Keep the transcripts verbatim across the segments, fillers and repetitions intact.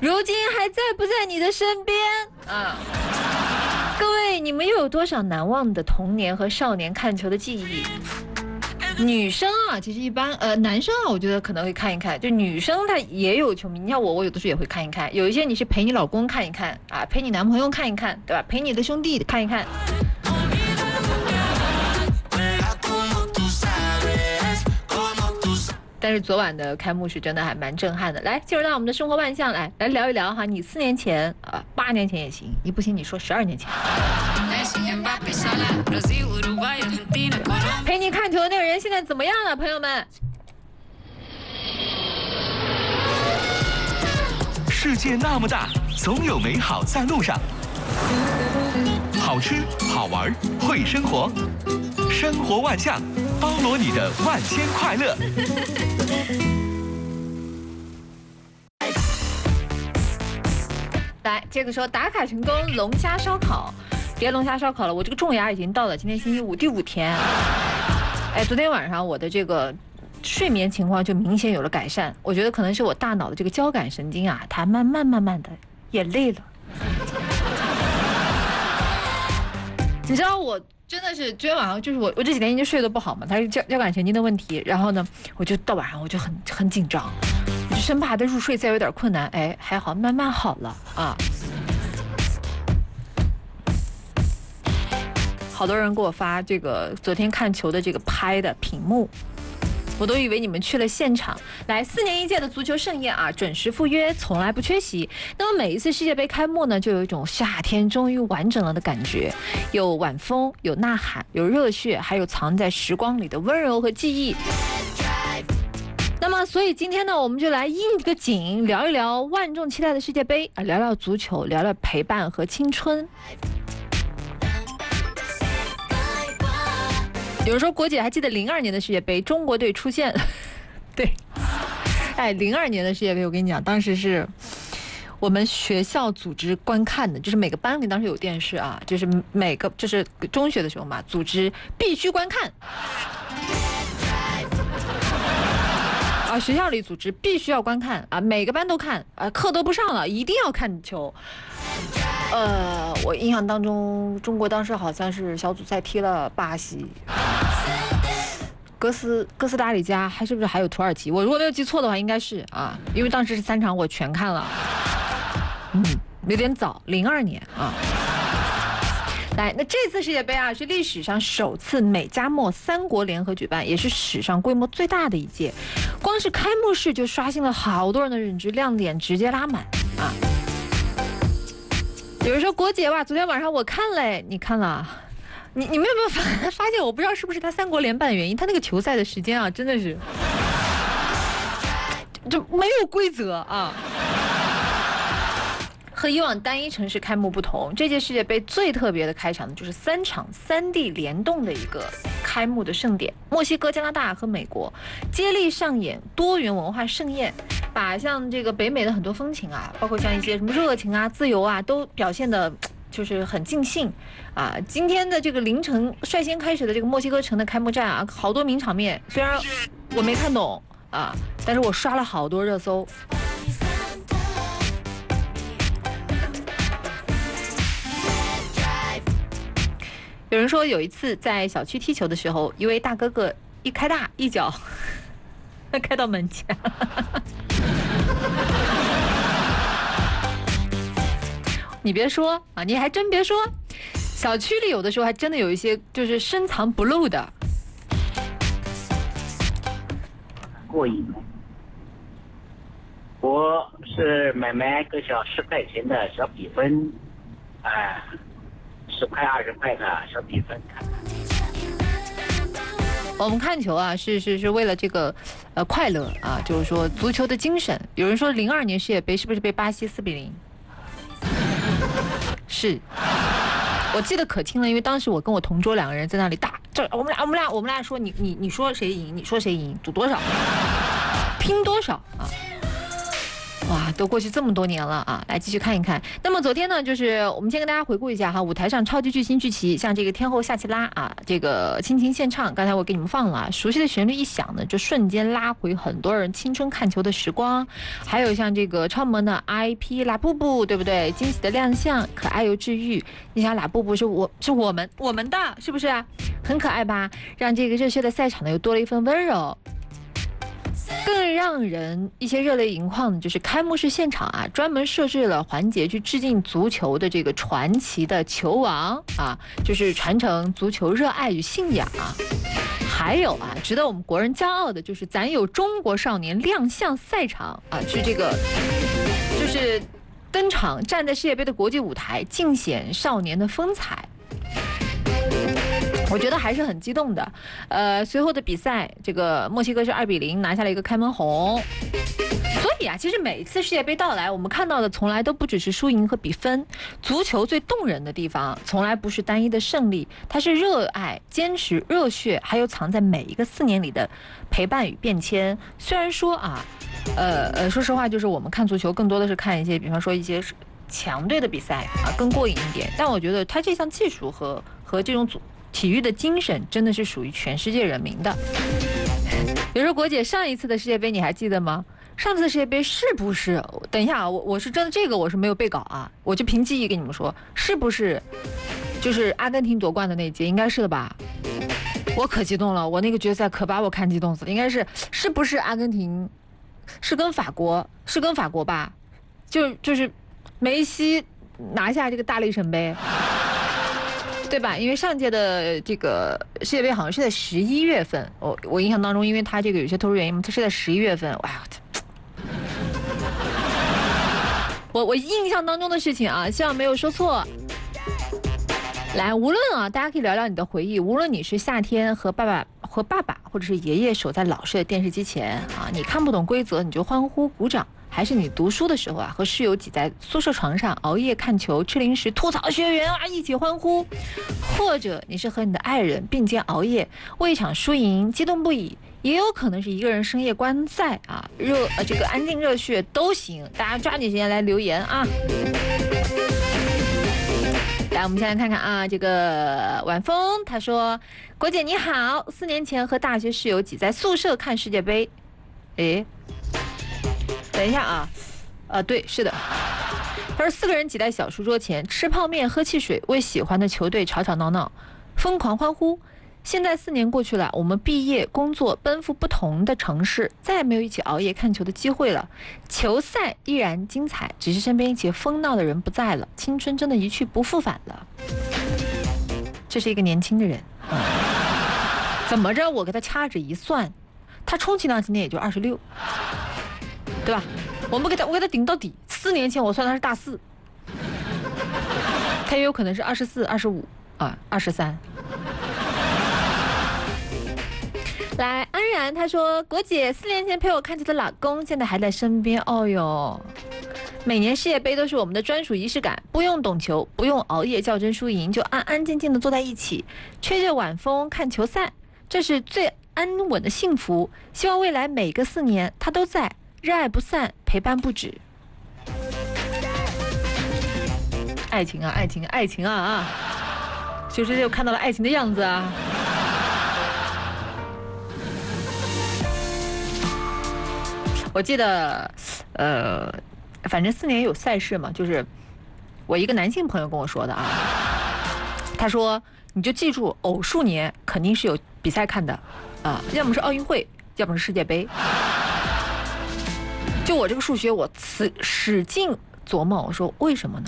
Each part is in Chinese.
如今还在不在你的身边啊？各位，你们又有多少难忘的童年和少年看球的记忆？女生啊，其实一般，呃，男生啊，我觉得可能会看一看。就女生她也有球迷，你像我，我有的时候也会看一看。有一些你是陪你老公看一看啊，陪你男朋友看一看，对吧？陪你的兄弟看一看。但是昨晚的开幕式真的还蛮震撼的。来，进入到我们的生活万象，来来聊一聊哈，你四年前啊，八年前也行，你不行你说十二年前。陪你看球的那个人现在怎么样了，朋友们？ 世界那么大，总有美好在路上。好吃好玩会生活，生活万象，包罗你的万千快乐。 来，这个说打卡成功，龙虾烧烤。别龙虾烧烤了，我这个种牙已经到了今天星期五第五天。哎，昨天晚上我的这个睡眠情况就明显有了改善，我觉得可能是我大脑的这个交感神经啊，它慢慢慢慢的也累了。你知道我真的是昨天晚上就是我我这几天已经睡得不好嘛，它是交交感神经的问题，然后呢，我就到晚上我就很很紧张，我就生怕它入睡再有点困难，哎，还好慢慢好了啊。好多人给我发这个昨天看球的这个拍的屏幕，我都以为你们去了现场。来，四年一届的足球盛宴啊，准时赴约，从来不缺席。那么每一次世界杯开幕呢，就有一种夏天终于完整了的感觉，有晚风，有呐喊，有热血，还有藏在时光里的温柔和记忆。那么，所以今天呢，我们就来应个景，聊一聊万众期待的世界杯啊，聊聊足球，聊聊陪伴和青春。有人说，国姐还记得零二年的世界杯，中国队出现，对，哎，零二年的世界杯，我跟你讲，当时是我们学校组织观看的，就是每个班里当时有电视啊，就是每个就是中学的时候嘛，组织必须观看。啊，学校里组织必须要观看啊，每个班都看啊，课都不上了，一定要看球。呃，我印象当中，中国当时好像是小组赛踢了巴西、哥斯哥斯达黎加，还是不是还有土耳其？我如果没有记错的话，应该是啊，因为当时是三场我全看了，嗯，有点早，零二年啊。来，那这次世界杯啊，是历史上首次美加墨三国联合举办，也是史上规模最大的一届。光是开幕式就刷新了好多人的认知，亮点直接拉满啊！有人说国姐哇，昨天晚上我看了，你看了？你你们有没有发发现？我不知道是不是他三国联办的原因，他那个球赛的时间啊，真的是就没有规则啊。和以往单一城市开幕不同，这届世界杯最特别的开场就是三场三地联动的一个开幕的盛典，墨西哥、加拿大和美国接力上演多元文化盛宴，把像这个北美的很多风情啊，包括像一些什么热情啊、自由啊，都表现的就是很尽兴啊。今天的这个凌晨率先开始的这个墨西哥城的开幕战啊，好多名场面，虽然我没看懂啊，但是我刷了好多热搜。有人说有一次在小区踢球的时候，一位大哥哥一开大一脚开到门前。你别说啊，你还真别说，小区里有的时候还真的有一些就是深藏不露的。 过瘾。我是买卖个小十块钱的小比分，哎。十块二十块的小比分。 我们看球啊，是是是为了这个呃快乐啊，就是说足球的精神。有人说零二年世界杯是不是被巴西四比零？是，我记得可清了，因为当时我跟我同桌两个人在那里打，这我们俩我们俩我们俩说你你你说谁赢，你说谁赢，赌多少，拼多少啊？ 哇，都过去这么多年了啊！来继续看一看。那么昨天呢，就是我们先跟大家回顾一下哈，舞台上超级巨星聚齐，像这个天后夏奇拉啊，这个亲情献唱，刚才我给你们放了，熟悉的旋律一响呢，就瞬间拉回很多人青春看球的时光。还有像这个超萌的 I P 拉布布，对不对？惊喜的亮相，可爱又治愈。你想拉布布是我是我们我们的，是不是啊？很可爱吧？让这个热血的赛场呢又多了一份温柔。更让人一些热泪盈眶的就是开幕式现场啊，专门设置了环节去致敬足球的这个传奇的球王啊，就是传承足球热爱与信仰啊。还有啊，值得我们国人骄傲的就是咱有中国少年亮相赛场啊，是这个就是登场站在世界杯的国际舞台，尽显少年的风采。我觉得还是很激动的，呃，随后的比赛，这个墨西哥是二比零拿下了一个开门红。所以啊，其实每一次世界杯到来，我们看到的从来都不只是输赢和比分。足球最动人的地方，从来不是单一的胜利，它是热爱、坚持、热血，还有藏在每一个四年里的陪伴与变迁。虽然说啊，呃呃，说实话，就是我们看足球更多的是看一些，比方说一些强队的比赛啊，更过瘾一点。但我觉得它这项技术和和这种组。体育的精神真的是属于全世界人民的。比如说国姐上一次的世界杯你还记得吗？上次的世界杯是不是？等一下啊，我我是真的这个我是没有背稿啊，我就凭记忆跟你们说，是不是就是阿根廷夺冠的那届？应该是的吧？我可激动了，我那个决赛可把我看激动死了。应该是是不是阿根廷？是跟法国？是跟法国吧？就就是梅西拿下这个大力神杯。对吧？因为上届的这个世界杯好像是在十一月份，我我印象当中，因为他这个有些特殊原因嘛，他是在十一月份。哇，我我印象当中的事情啊，希望没有说错。来，无论啊，大家可以聊聊你的回忆。无论你是夏天和爸爸和爸爸，或者是爷爷守在老式的电视机前啊，你看不懂规则你就欢呼鼓掌。还是你读书的时候啊，和室友挤在宿舍床上熬夜看球、吃零食、吐槽学员啊，一起欢呼；或者你是和你的爱人并肩熬夜，为一场输赢激动不已；也有可能是一个人深夜观赛啊，热呃这个安静热血都行。大家抓紧时间来留言啊！来，我们先来看看啊，这个晚风他说：“国姐你好，四年前和大学室友挤在宿舍看世界杯。”诶。等一下啊，呃，对，是的。他说四个人挤在小书桌前吃泡面、喝汽水，为喜欢的球队吵吵闹闹，疯狂欢呼。现在四年过去了，我们毕业、工作，奔赴不同的城市，再也没有一起熬夜看球的机会了。球赛依然精彩，只是身边一起疯闹的人不在了，青春真的一去不复返了。这是一个年轻的人，嗯、怎么着？我给他掐指一算，他充其量今年也就二十六。对吧？我们给他，我给他顶到底。四年前我算他是大四，他也有可能是二十四、二十五啊，二十三。来，安然他说：“国姐四年前陪我看球的老公，现在还在身边。哦哟，每年世界杯都是我们的专属仪式感，不用懂球，不用熬夜较真输赢，就安安静静的坐在一起，吹着晚风看球赛，这是最安稳的幸福。希望未来每个四年他都在。”热爱不散，陪伴不止。爱情啊，爱情，爱情啊啊！就是又看到了爱情的样子啊。我记得，呃，反正四年有赛事嘛，就是我一个男性朋友跟我说的啊。他说：“你就记住，偶数年肯定是有比赛看的啊，要么是奥运会，要么是世界杯。”就我这个数学，我此使劲琢磨，我说为什么呢？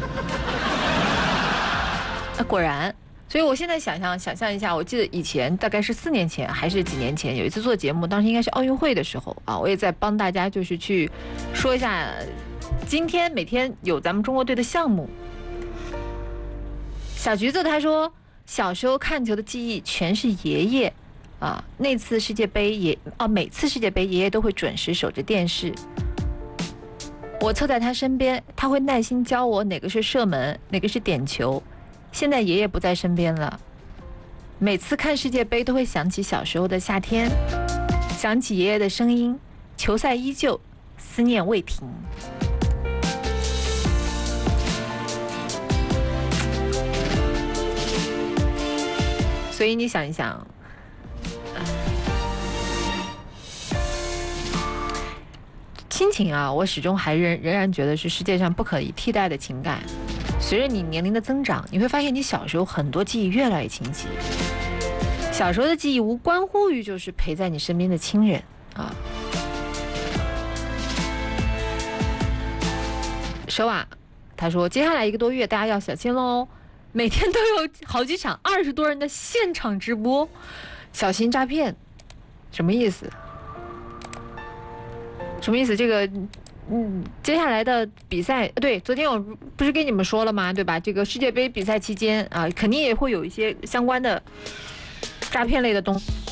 啊，果然，所以我现在想象想象一下，我记得以前大概是四年前还是几年前，有一次做节目，当时应该是奥运会的时候啊，我也在帮大家就是去说一下，今天每天有咱们中国队的项目。小橘子他说，小时候看球的记忆全是爷爷。啊，那次世界杯也啊，每次世界杯爷爷都会准时守着电视。我凑在他身边，他会耐心教我哪个是射门，哪个是点球。现在爷爷不在身边了，每次看世界杯都会想起小时候的夏天，想起爷爷的声音。球赛依旧， 思念未停。所以你想一想，呃、亲情啊，我始终还仍仍然觉得是世界上不可以替代的情感。随着你年龄的增长，你会发现你小时候很多记忆越来越清晰。小时候的记忆无关乎于就是陪在你身边的亲人啊。手啊，他说接下来一个多月大家要小心喽。每天都有好几场二十多人的现场直播，小心诈骗，什么意思？什么意思？这个，嗯，接下来的比赛，对，昨天我不是跟你们说了吗？对吧？这个世界杯比赛期间啊，肯定也会有一些相关的诈骗类的东西。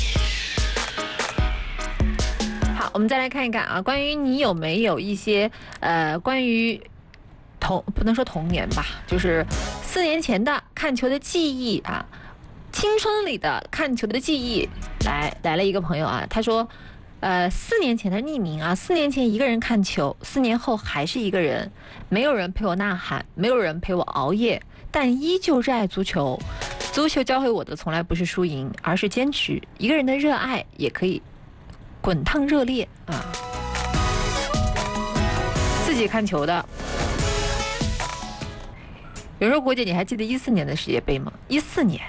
好，我们再来看一看啊，关于你有没有一些呃，关于童不能说童年吧，就是四年前的看球的记忆啊，青春里的看球的记忆。来来了一个朋友啊，他说，呃，四年前的匿名啊，四年前一个人看球，四年后还是一个人，没有人陪我呐喊，没有人陪我熬夜，但依旧热爱足球。足球教会我的从来不是输赢，而是坚持。一个人的热爱也可以滚烫热烈啊。自己看球的。有时候国姐，你还记得一四年的世界杯吗？一四年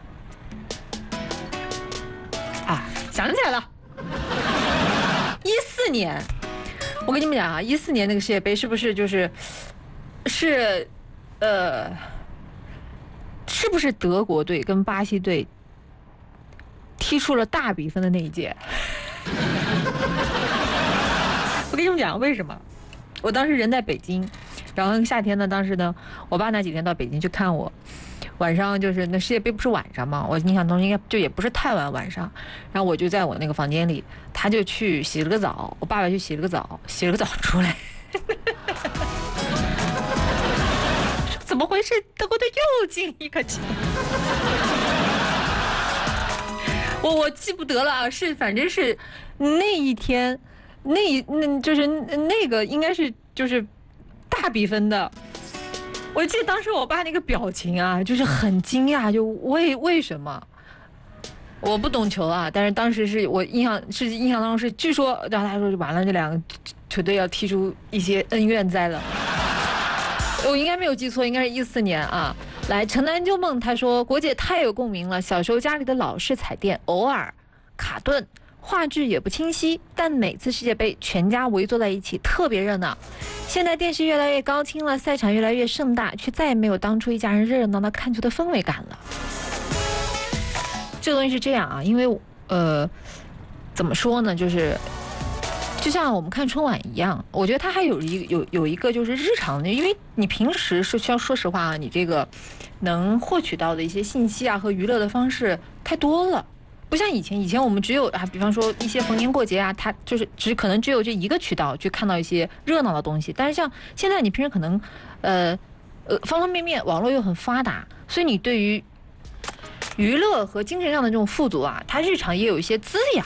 啊，想起来了，一四年。我跟你们讲啊，一四年那个世界杯是不是就是是呃，是不是德国队跟巴西队踢出了大比分的那一届？我跟你们讲为什么？我当时人在北京。然后夏天呢，当时呢，我爸那几天到北京去看我，晚上就是那世界杯不是晚上嘛，我印象中应该就也不是太晚晚上，然后我就在我那个房间里，他就去洗了个澡，我爸爸去洗了个澡，洗了个澡出来，怎么回事？德国队又进一个球，我我记不得了啊，是反正是那一天，那那就是那个应该是就是。大比分的，我记得当时我爸那个表情啊，就是很惊讶，就为为什么？我不懂球啊，但是当时是我印象是印象当中是，据说让他说完了，这两个球队要踢出一些恩怨在了。我应该没有记错，应该是一四年啊。来，城南旧梦他说，国姐太有共鸣了，小时候家里的老式彩电偶尔卡顿。画质也不清晰，但每次世界杯全家围坐在一起特别热闹。现在电视越来越高清了，赛场越来越盛大，却再也没有当初一家人热热闹闹看球的氛围感了。这个东西是这样啊，因为呃，怎么说呢，就是就像我们看春晚一样，我觉得它还有一有有一个就是日常的，因为你平时是需要说实话啊，你这个能获取到的一些信息啊和娱乐的方式太多了。不像以前，以前我们只有啊，比方说一些逢年过节啊，它就是只可能只有这一个渠道去看到一些热闹的东西。但是像现在，你平时可能，呃，呃，方方面面，网络又很发达，所以你对于娱乐和精神上的这种富足啊，它日常也有一些滋养，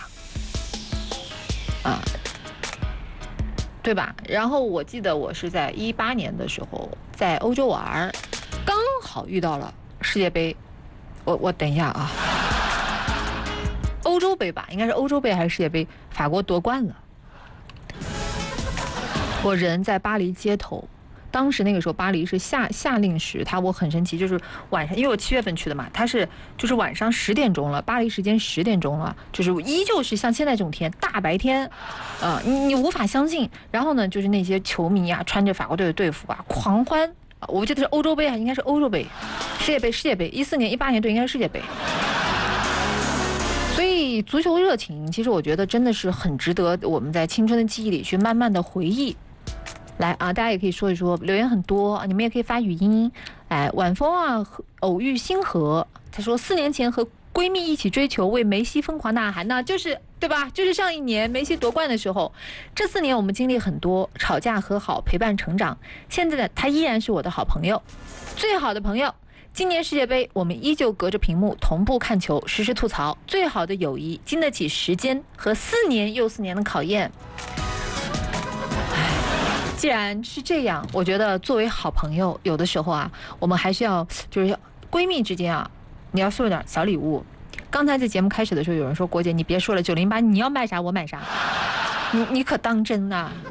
啊，对吧？然后我记得我是在一八年的时候在欧洲玩，刚好遇到了世界杯。我我等一下啊。欧洲杯吧，应该是欧洲杯还是世界杯？法国夺冠了。我人在巴黎街头，当时那个时候巴黎是夏夏令时，它我很神奇，就是晚上，因为我七月份去的嘛，它是就是晚上十点钟了，巴黎时间十点钟了，就是依旧是像现在这种天，大白天，呃，你你无法相信。然后呢，就是那些球迷啊，穿着法国队的队服啊，狂欢。我记得是欧洲杯啊，应该是欧洲杯，世界杯，世界杯，一四年、一八年对，应该是世界杯。所以足球热情，其实我觉得真的是很值得我们在青春的记忆里去慢慢的回忆。来啊，大家也可以说一说，留言很多，你们也可以发语音。哎，晚风啊，偶遇星河，他说四年前和闺蜜一起追求，为梅西疯狂呐喊，那就是对吧？就是上一年梅西夺冠的时候，这四年我们经历很多，吵架和好，陪伴成长。现在的他依然是我的好朋友，最好的朋友。今年世界杯，我们依旧隔着屏幕同步看球，实时吐槽。最好的友谊经得起时间和四年又四年的考验。 既然是这样，我觉得作为好朋友，有的时候啊，我们还是要就是闺蜜之间啊，你要送点小礼物。刚才在节目开始的时候，有人说郭姐你别说了，九零八你要买啥我买啥，你你可当真呐、啊？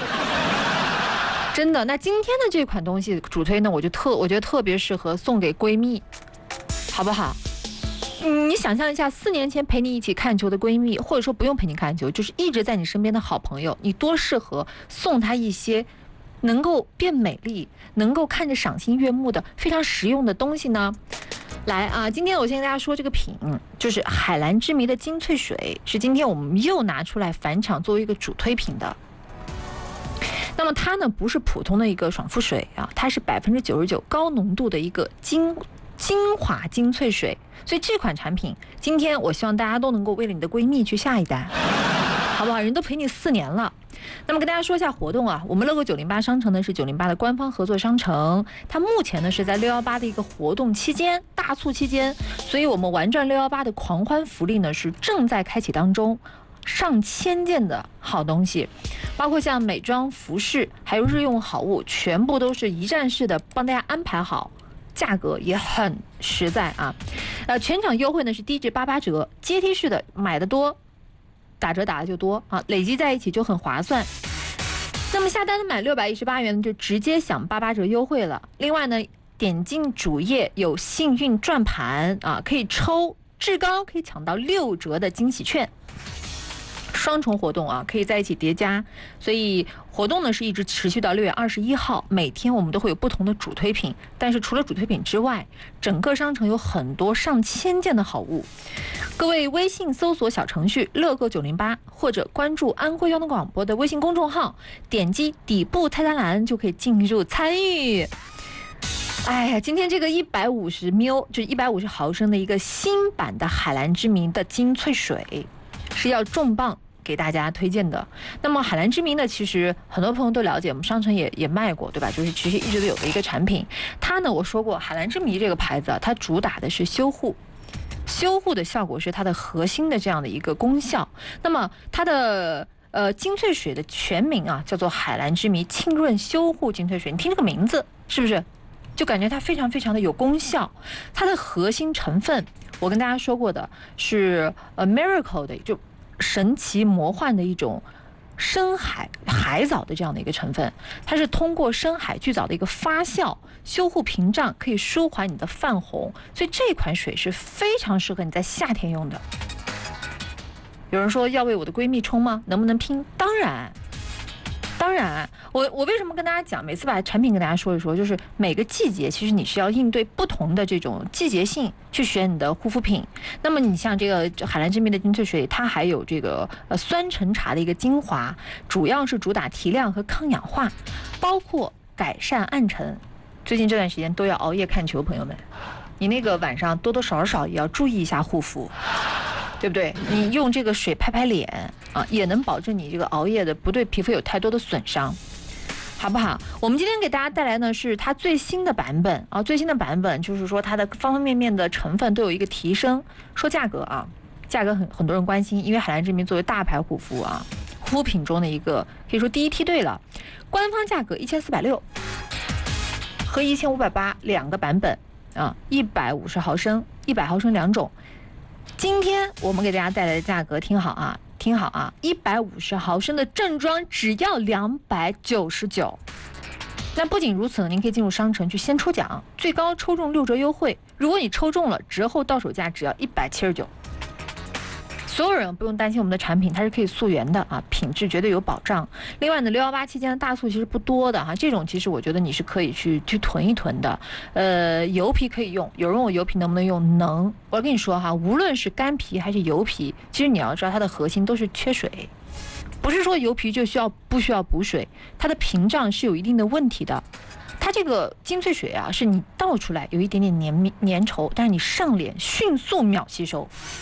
真的。那今天的这款东西主推呢，我就特我觉得特别适合送给闺蜜，好不好？你想象一下，四年前陪你一起看球的闺蜜，或者说不用陪你看球，就是一直在你身边的好朋友，你多适合送她一些能够变美丽、能够看着赏心悦目的非常实用的东西呢？来啊，今天我先跟大家说这个品，就是海蓝之谜的精粹水，是今天我们又拿出来返场作为一个主推品的。那么它呢，不是普通的一个爽肤水啊，它是百分之九十九高浓度的一个精精华精粹水。所以这款产品，今天我希望大家都能够为了你的闺蜜去下一单，好不好？人都陪你四年了。那么跟大家说一下活动啊，我们乐购九零八商城呢是九零八的官方合作商城，它目前呢是在六一八的一个活动期间，大促期间，所以我们玩转六一八的狂欢福利呢是正在开启当中，上千件的好东西，包括像美妆、服饰，还有日用好物，全部都是一站式的帮大家安排好。价格也很实在啊，呃，全场优惠呢是低至八八折，阶梯式的，买的多，打折打的就多啊，累积在一起就很划算。那么下单的买六百一十八元就直接享八八折优惠了。另外呢，点进主页有幸运转盘啊，可以抽，至高可以抢到六折的惊喜券。双重活动啊，可以在一起叠加，所以活动呢是一直持续到六月二十一号，每天我们都会有不同的主推品，但是除了主推品之外，整个商城有很多上千件的好物。各位微信搜索小程序乐购九零八，或者关注安徽交通广播的微信公众号，点击底部菜单栏就可以进入参与。哎呀，今天这个一百五十 ml 就是一百五十毫升的一个新版的海蓝之谜的精粹水，是要重磅给大家推荐的。那么海蓝之谜呢，其实很多朋友都了解，我们商城也也卖过，对吧？就是其实一直都有的一个产品。它呢，我说过，海蓝之谜这个牌子啊，它主打的是修护，修护的效果是它的核心的这样的一个功效。那么它的呃精粹水的全名啊，叫做海蓝之谜沁润修护精粹水。你听这个名字是不是就感觉它非常非常的有功效？它的核心成分，我跟大家说过的是呃 miracle 的，就神奇魔幻的一种深海海藻的这样的一个成分，它是通过深海巨藻的一个发酵修护屏障，可以舒缓你的泛红，所以这款水是非常适合你在夏天用的。有人说要为我的闺蜜冲吗？能不能拼？当然当然，我我为什么跟大家讲，每次把产品跟大家说一说，就是每个季节其实你是要应对不同的这种季节性去选你的护肤品。那么你像这个海蓝之谜的精粹水，它还有这个呃酸橙茶的一个精华，主要是主打提亮和抗氧化，包括改善暗沉。最近这段时间都要熬夜看球，朋友们，你那个晚上多多少少也要注意一下护肤。对不对？你用这个水拍拍脸啊，也能保证你这个熬夜的不对皮肤有太多的损伤，好不好？我们今天给大家带来呢是它最新的版本啊，最新的版本就是说它的方方面面的成分都有一个提升。说价格啊，价格很很多人关心，因为海蓝之谜作为大牌护肤啊，护肤品中的一个可以说第一梯队了。官方价格一千四百六和一千五百八两个版本啊，一百五十毫升、一百毫升两种。今天我们给大家带来的价格听好啊，听好啊，一百五十毫升的正装只要两百九十九。那不仅如此呢，您可以进入商城去先抽奖，最高抽中六折优惠。如果你抽中了，折后到手价只要一百七十九。所有人不用担心我们的产品它是可以溯源的啊，品质绝对有保障。另外呢，六一八期间的大促其实不多的哈、啊，这种其实我觉得你是可以去去囤一囤的。呃，油皮可以用，有人问我油皮能不能用，能。我跟你说哈，无论是干皮还是油皮，其实你要知道它的核心都是缺水，不是说油皮就需要不需要补水，它的屏障是有一定的问题的。它这个精粹水啊，是你倒出来有一点点粘粘稠，但是你上脸迅速秒吸收。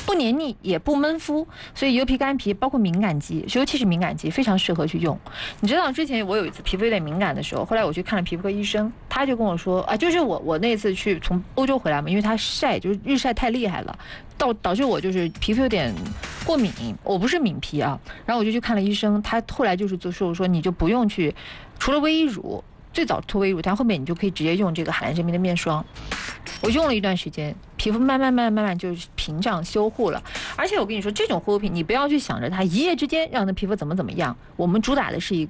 不黏腻也不闷肤，所以油皮、干皮包括敏感肌，尤其是敏感肌非常适合去用。你知道之前我有一次皮肤有点敏感的时候，后来我去看了皮肤科医生，他就跟我说啊，就是我我那次去从欧洲回来嘛，因为他晒就是日晒太厉害了，导导致我就是皮肤有点过敏，我不是敏皮啊，然后我就去看了医生，他后来就是就说我说你就不用去，除了微衣乳。最早涂微乳，但后面你就可以直接用这个海蓝之谜的面霜。我用了一段时间，皮肤慢慢慢慢慢慢就是屏障修护了。而且我跟你说，这种护肤品你不要去想着它一夜之间让你的皮肤怎么怎么样，我们主打的是一个